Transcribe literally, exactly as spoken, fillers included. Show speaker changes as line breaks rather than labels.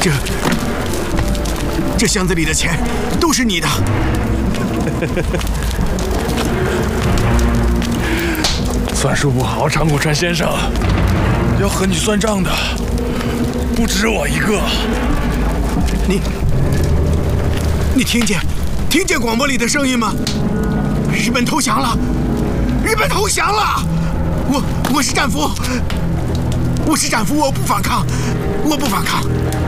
这这箱子里的钱都是你的。
算术不好，长谷川先生，要和你算账的不止我一个。
你你听见听见广播里的声音吗？日本投降了！日本投降了！我我是战俘，我是战俘，我不反抗，我不反抗。